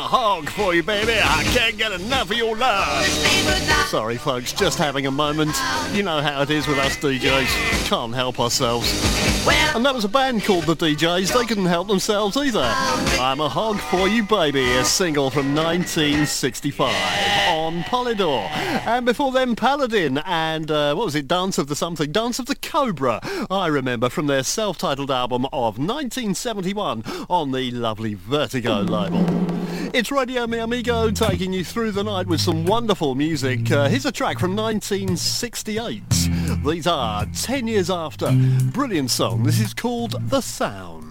hog for you, baby. I can't get enough of your love. Sorry, folks, just having a moment. You know how it is with us DJs. Can't help ourselves. And that was a band called The DJs. They couldn't help themselves either. I'm a Hog for You, Baby, a single from 1965 on Polydor. And before them, Paladin and, what was it, Dance of the Something? Dance of the Cobra, I remember, from their self-titled album of 1971 on the lovely Vertigo label. It's Radio Mi Amigo taking you through the night with some wonderful music. Here's a track from 1968. These are 10 years after. Brilliant song. This is called The Sound.